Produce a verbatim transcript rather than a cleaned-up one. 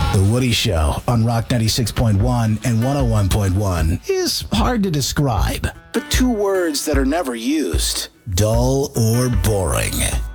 The Woody Show on Rock ninety-six point one and one oh one point one is hard to describe, but two words that are never used: dull or boring.